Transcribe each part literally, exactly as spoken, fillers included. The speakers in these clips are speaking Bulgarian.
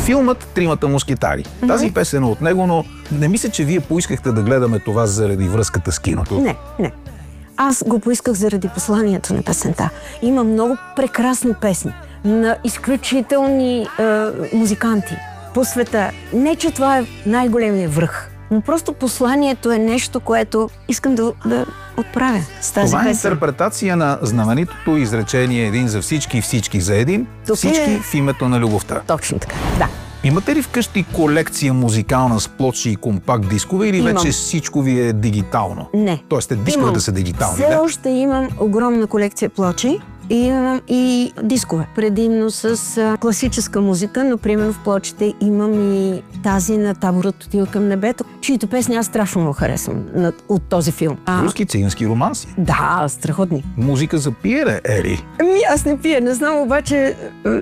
Филмът "Тримата мускетари". Mm-hmm. Тази песен е от него, но не мисля, че вие поискахте да гледаме това заради връзката с киното. Не, не. Аз го поисках заради посланието на песента. Има много прекрасни песни на изключителни е, музиканти по света. Не, че това е най-големият връх, но просто посланието е нещо, което искам да, да отправя с тази това е песен. интерпретация на знаменитото изречение "един за всички, всички за един", Тук всички е... в името на любовта. Точно така, да. Имате ли вкъщи колекция музикална с плочи и компакт дискове или Имам. вече всичко ви е дигитално? Не. Тоест, дисковете са дигитални, Все да? още имам огромна колекция плочи и имам и дискове. Предимно с а, класическа музика, но примерно в плочите имам и тази на "Таборът отива към небето", чието песни аз страшно много харесвам на, от този филм. А, Руски цигански романси. да, страхотни. Музика за пиене, Ели. Ами аз не пия, не знам обаче... а,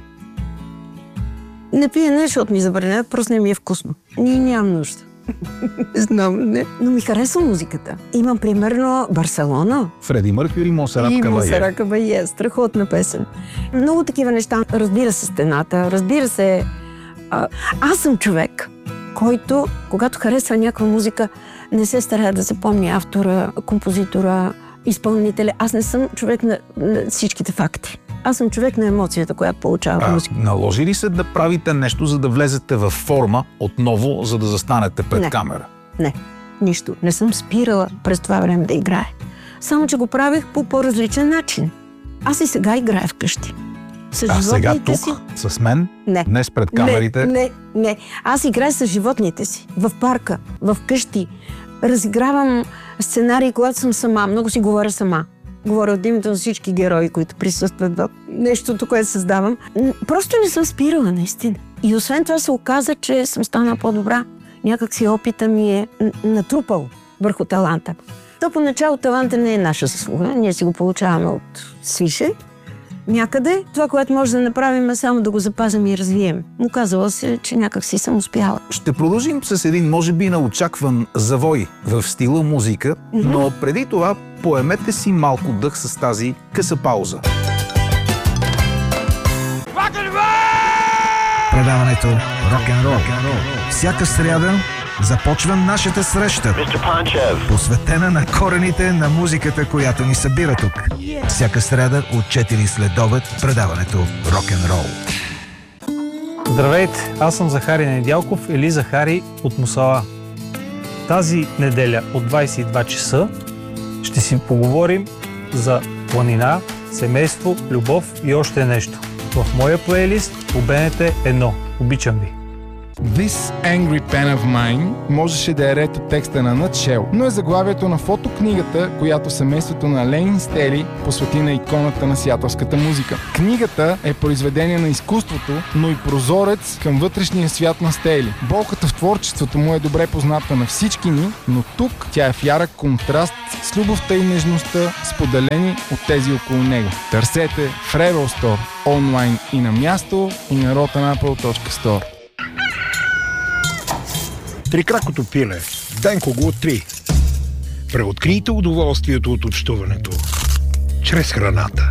Не пия не, защото ми забраня, просто не ми е вкусно. Ни нямам нужда. Не знам, не. Но ми харесва музиката. Имам примерно "Барселона" Фреди Мъркюри, Монсерат и Кабае. "Монсерат Кабае". Страхотна песен. Много такива неща. Разбира се, "Стената", разбира се. А, аз съм човек, който, когато харесва някаква музика, не се старая да запомни автора, композитора, изпълнителя. Аз не съм човек на, на всичките факти. Аз съм човек на емоцията, която получава музика. Наложи ли се да правите нещо, за да влезете във форма отново, за да застанете пред Не. камера? Не, нищо. Не съм спирала през това време да играя. Само, че го правих по по-различен начин. Аз и сега играя вкъщи. С А сега животните тук, си. с мен, Не. днес пред камерите? Не, не, не. Аз играя с животните си. В парка, в къщи. Разигравам сценарии, когато съм сама. Много си говоря сама. Говоря от името на всички герои, които присъстват в нещото, което създавам. Просто не съм спирала, наистина. И освен това се оказа, че съм станала по-добра. Някак си опита ми е натрупал върху таланта. То поначало таланта не е наша заслуга. Ние си го получаваме от свише. Някъде това, което може да направим, е само да го запазим и развием. Оказало се, че някак си съм успяла. Ще продължим с един, може би, неочакван завой в стила музика, mm-hmm. но преди това поемете си малко дъх с тази къса пауза. Предаването "Рок-н-рол". Всяка сряда започва нашата среща, посветена на корените на музиката, която ни събира тук. Всяка сряда от четири след обед предаването "Рок-н-рол". Здравейте, аз съм Захари Недялков или Захари от Мусала. Тази неделя от двайсет и два часа ще си поговорим за планина, семейство, любов и още нещо. В моя плейлист обенете едно. Обичам ви. This Angry Pen of Mine можеше да е ред от текста на Nutshell, но е заглавието на фотокнигата, която семейството на Ленин Стели посвети на иконата на сиатълската музика. Книгата е произведение на изкуството, но и прозорец към вътрешния свят на Стели. Болката в творчеството му е добре позната на всички ни, но тук тя е в ярък контраст с любовта и нежността, споделени от тези около него. Търсете в Rebel Store, онлайн и на място, и на rotten apple точка store. Трикракото пиле. Денко го три. Преоткрийте удоволствието от общуването чрез храната.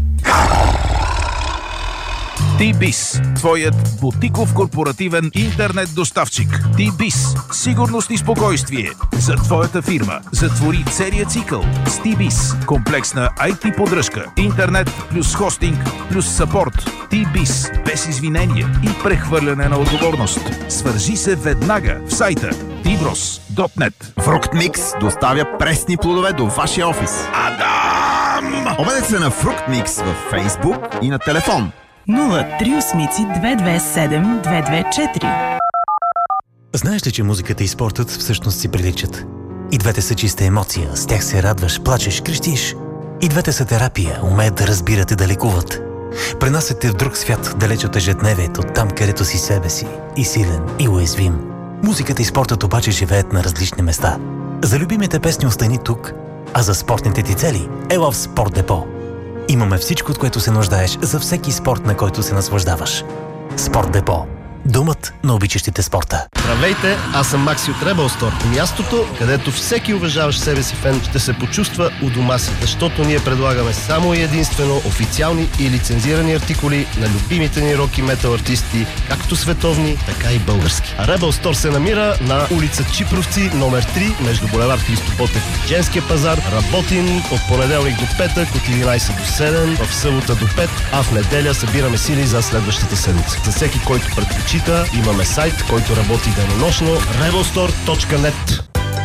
T-Biz, твоят бутиков корпоративен интернет доставчик. T-Biz, сигурност и спокойствие за твоята фирма. Затвори целият цикъл с T-Biz. Комплексна ай ти поддръжка, интернет плюс хостинг плюс съпорт. T-Biz, без извинение и прехвърляне на отговорност. Свържи се веднага в сайта ти брос точка нет. Фруктмикс доставя пресни плодове до вашия офис. Адам! Обадете се на Фруктмикс във Фейсбук и на телефон нула три осем две две седем две две четири. Знаеш ли, че музиката и спортът всъщност си приличат? И двете са чиста емоция, с тях се радваш, плачеш, крещиш. И двете са терапия, умеят да разбират и да лекуват. Пренасят те в друг свят, далеч от ежедневието, там където си себе си, и силен, и уязвим. Музиката и спортът обаче живеят на различни места. За любимите песни остани тук, а за спортните ти цели ела в Спорт Депо. Имаме всичко, от което се нуждаеш за всеки спорт, на който се наслаждаваш. Спорт Депо. Думът на обичащите спорта. Здравейте, аз съм Макси от Rebel Store. Мястото, където всеки уважаващ себе си фен ще се почувства у дома си, защото ние предлагаме само и единствено официални и лицензирани артикули на любимите ни рок и метал артисти, както световни, така и български. А Rebel Store се намира на улица Чипровци, номер три, между булевард Христо Ботев и Женския пазар. Работим от понеделник до петък, от единайсет до седем, в събота до пет, а в неделя събираме сили за следващата седмица. За всеки, който предпочита, имаме сайт, който работи денонощно rebel store точка net.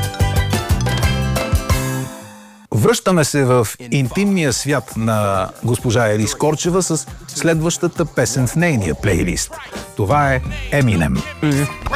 Връщаме се в интимния свят на госпожа Елис Корчева с следващата песен в нейния плейлист. Това е Eminem.